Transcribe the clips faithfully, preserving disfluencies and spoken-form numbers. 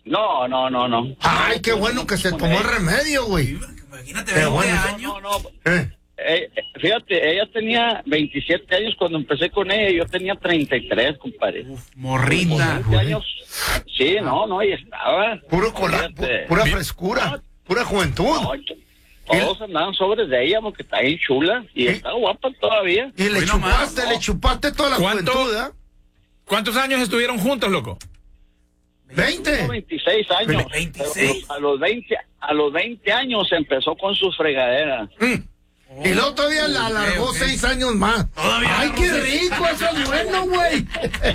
No, no, no, no. Ay, qué bueno que se tomó el remedio, güey. Imagínate, veinte bueno. años. No, no, no. Eh. Eh, fíjate, ella tenía veintisiete años cuando empecé con ella, yo tenía treinta y tres, compadre. Uf, morrita. veinte años. Sí, no, no, y estaba. Puro cola, Fíjate. pura frescura, pura juventud. No, todos andaban sobres de ella porque está bien chula y ¿Sí? está guapa todavía. Y le Hoy no chupaste, más, le no. chupaste toda la ¿Cuánto? juventud, ¿eh? ¿Cuántos años estuvieron juntos, loco? ¿veinte? veintiséis años. veintiséis. A los veinte, a los veinte años empezó con sus fregaderas. Mm. Y luego todavía la alargó ok. seis años más. Todavía ¡Ay, qué alargó seis. rico! Eso es bueno, güey.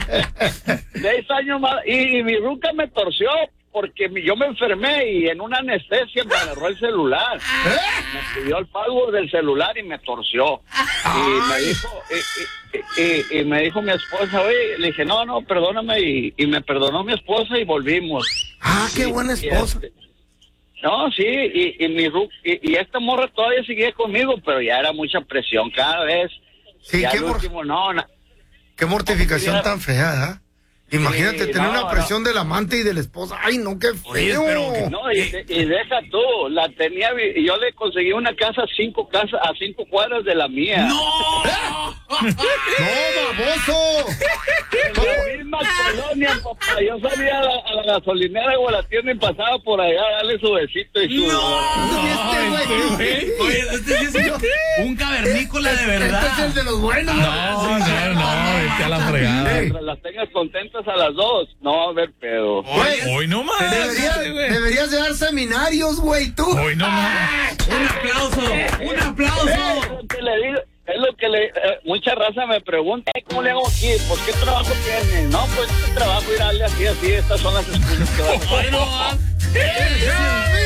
Seis años más. Y, y mi ruca me torció porque mi- yo me enfermé y en una anestesia me agarró el celular. Me pidió el password del celular y me torció. Y me Ay. dijo, y, y- y- y me dijo mi esposa, oye, le dije, no, no, perdóname. Y, y me perdonó mi esposa y volvimos. Ah, qué buena Y, esposa. este, no, sí, y, y mi ru- y, y esta morra todavía seguía conmigo, pero ya era mucha presión cada vez. Sí, ya qué, al mor- último, no, na- qué mortificación no, tan fea, ¿eh? Imagínate Sí, tener no, una presión del amante y de la esposa. ¡Ay, no, qué Oye, feo! pero que- no, y, de- y deja tú, la tenía, vi- y yo le conseguí una casa a cinco casas, a cinco cuadras de la mía. ¡No! ¡No, baboso! En la misma colonia, papá. Yo salía a la, a la gasolinera o a la tienda y pasaba por allá a darle su besito y su... Y este, güey. Oye, este sí es un, un cavernícola de verdad. Este es el de los buenos. No, no, no, vete a la fregada. Mientras las tengas contentas a las dos, no va a haber pedo. Güey, Hoy no más. deberías, este, güey. deberías de dar seminarios, güey, tú. Hoy no más. Un aplauso, un Es aplauso. lo que le digo, es lo que le... eh, mucha raza me pregunta, "Ay, ¿cómo le hago aquí? Pues, ¿qué trabajo tienes? No, pues, ¿qué trabajo? Ir a darle así, así, estas son las excusas que van a... Hoy no más.